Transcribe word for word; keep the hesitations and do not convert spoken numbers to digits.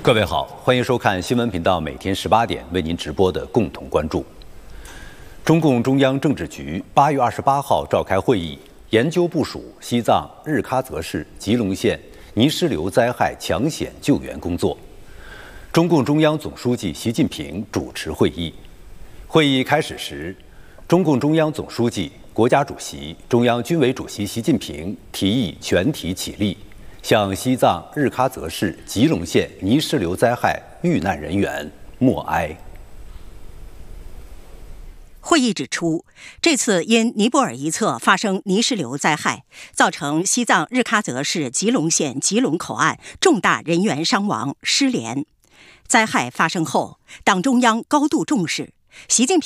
各位好，欢迎收看新闻频道每天十八点为您直播的共同关注。中共中央政治局八月二十八号召开会议，研究部署西藏日喀则市吉隆县泥石流灾害抢险救援工作。中共中央总书记习近平主持会议。会议开始时，中共中央总书记、国家主席、中央军委主席习近平提议全体起立，向西藏日喀则市吉隆县泥石流灾害遇难人员默哀。 会议指出，这次因尼泊尔一侧发生泥石流灾害，造成西藏日喀则市吉隆县吉隆口岸重大人员伤亡失联。灾害发生后，党中央高度重视，习近平